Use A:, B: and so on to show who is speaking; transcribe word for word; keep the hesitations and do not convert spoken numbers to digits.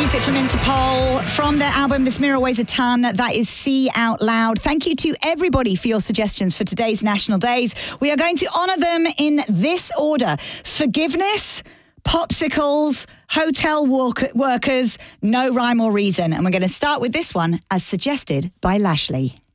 A: music from Interpol from their album This Mirror Weighs a Ton. That is See Out Loud. Thank you to everybody for your suggestions for today's National Days. We are going to honour them in this order: forgiveness, popsicles, hotel work- workers, no rhyme or reason. And we're going to start with this one as suggested by Lashley.